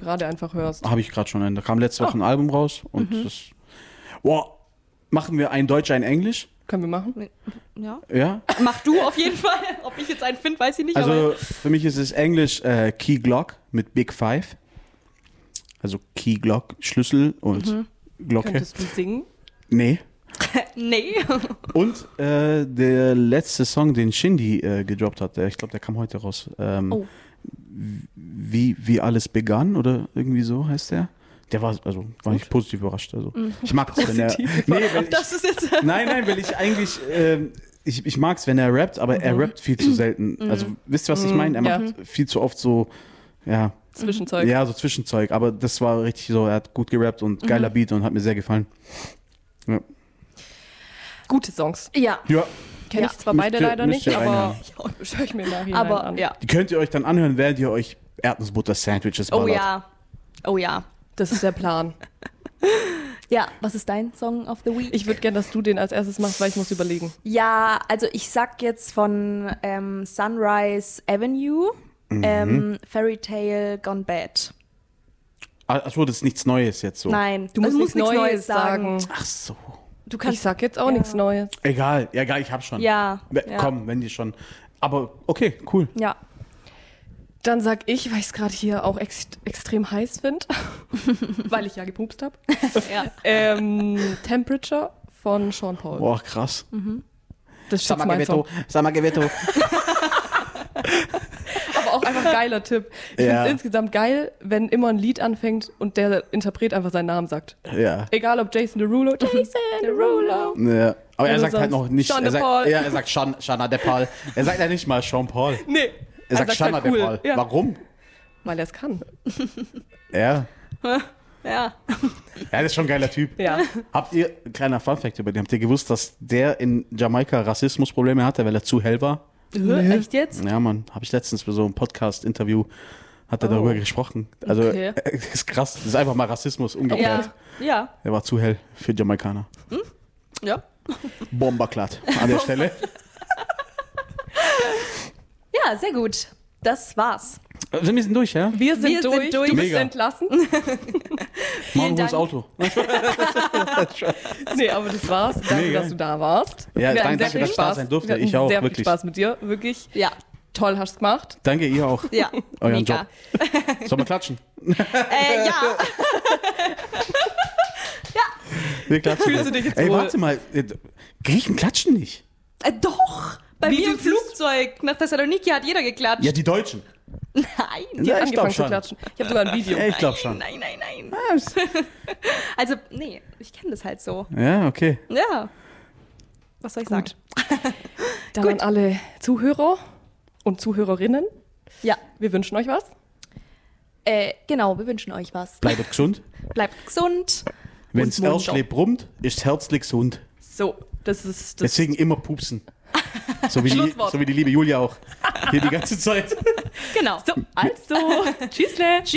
gerade einfach hörst. Habe ich gerade schon. Da kam letzte Woche ein Album raus und das. Boah, machen wir ein Deutsch, ein Englisch? Können wir machen? Ja. Ja? Mach du auf jeden Fall. Ob ich jetzt einen finde, weiß ich nicht. Also für mich ist es Englisch Key Glock mit Big Five. Also Key Glock, Schlüssel und Glocke. Könntest du singen? Nee. Nee. Und der letzte Song, den Shindy gedroppt hat, ich glaube, der kam heute raus. Wie alles begann oder irgendwie so heißt der. Der war ich positiv überrascht. Also ich mag es, wenn er. Das ist jetzt. Nein, weil ich eigentlich. Ich mag es, wenn er rappt, aber er rappt viel zu selten. Also wisst ihr, was ich meine? Er macht viel zu oft so, ja. Zwischenzeug. Ja, so Zwischenzeug. Aber das war richtig so, er hat gut gerappt und geiler Beat und hat mir sehr gefallen. Ja. Gute Songs. Ja. Ja. Kenne ich zwar beide leider müsst nicht, ihr aber höre ich mir nachher Aber an. ja. Die könnt ihr euch dann anhören, während ihr euch Erdnussbutter-Sandwiches ballert. Oh ja. Oh ja. Das ist der Plan. Ja, was ist dein Song of the Week? Ich würde gerne, dass du den als erstes machst, weil ich muss überlegen. Ja, also ich sag jetzt von Sunrise Avenue, Fairy Tale Gone Bad. Achso, das ist nichts Neues jetzt so. Nein, Du musst nichts nichts Neues sagen. Ach so. Du Ich kannst sag jetzt auch nichts Neues. Egal, ich hab schon. Ja. Komm, wenn die schon. Aber okay, cool. Ja. Dann sag ich, weil ich es gerade hier auch extrem heiß finde, weil ich ja gepupst habe. Ja. Temperature von Sean Paul. Boah, krass. Das ist jetzt mein Song. Samagewetto. Aber auch einfach geiler Tipp. Ich finde es insgesamt geil, wenn immer ein Lied anfängt und der Interpret einfach seinen Namen sagt. Ja. Egal ob Jason Derulo. Jason Derulo. Ja. Aber er Oder sagt halt sonst noch nicht. Sean Er de sagt, Paul. ja, er sagt Shana de Paul. Er sagt ja nicht mal Sean Paul. Nee. Er sagt Shana halt de cool. Paul. Ja. Warum? Weil er es kann. Ja. Ja. Ja, das ist schon ein geiler Typ. Ja. Habt ihr, kleiner Funfact über den, habt ihr gewusst, dass der in Jamaika Rassismusprobleme hatte, weil er zu hell war? Echt jetzt? Ja, Mann, habe ich letztens bei so einem Podcast-Interview, hat er darüber gesprochen. Also, Okay. ist krass. Das ist einfach mal Rassismus umgekehrt. Ja. Er war zu hell für Jamaikaner. Ja. Bomberklatt an der Stelle. Ja, sehr gut. Das war's. Also, wir sind durch, ja? Wir sind durch. Du bist Mega. entlassen. Morgen Dank. holes Auto. Nee, aber das war's. Danke, Mega. dass du da warst. Ja, Wir hatten danke, sehr viel dass ich da Spaß. sein durfte. Wir hatten Ich auch, sehr viel wirklich. Spaß mit dir. Wirklich Ja. toll hast du gemacht. Danke, ihr auch. Ja. Euren Mega. Job. Sollen wir klatschen? Ja. Wir klatschen. Fühlst du dich jetzt Ey, wohl? warte mal. Griechen klatschen nicht. Doch. Bei Wie mir du im Flugzeug nach Thessaloniki hat jeder geklatscht. Ja, die Deutschen. Nein. Die Ja, hat ich glaub angefangen zu schon. klatschen. Ich habe sogar ein Video. Ja, ich glaube schon. Nein. Also, nee, ich kenne das halt so. Ja, okay. Ja. Was soll ich sagen? Dann an alle Zuhörer und Zuhörerinnen. Ja. Wir wünschen euch was. Genau, wir wünschen euch was. Bleibt gesund. Bleibt gesund. Wenn's munter. Erschle brummt, ist herzlich gesund. So, das ist das. Deswegen immer pupsen. So wie Schlusswort. die liebe Julia auch. Hier die ganze Zeit. Genau. So, also, tschüssle.